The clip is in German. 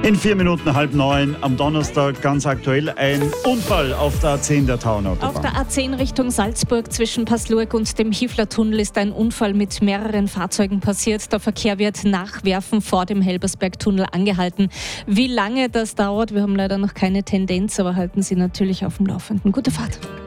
In 4 Minuten 8:30 am Donnerstag ganz aktuell ein Unfall auf der A10 der Tauernautobahn. Auf der A10 Richtung Salzburg zwischen Passlurg und dem Hifler-Tunnel ist ein Unfall mit mehreren Fahrzeugen passiert. Der Verkehr wird nach Werfen vor dem Helbersberg-Tunnel angehalten. Wie lange das dauert, wir haben leider noch keine Tendenz, aber halten Sie natürlich auf dem Laufenden. Gute Fahrt.